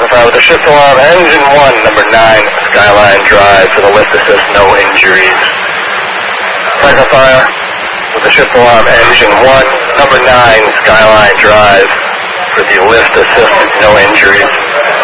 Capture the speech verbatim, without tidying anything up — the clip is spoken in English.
Fire with the shift alarm, engine one, number nine, Skyline Drive for the lift assist, no injuries. Second Fire with the shift alarm, engine one, number nine, Skyline Drive for the lift assist, no injuries.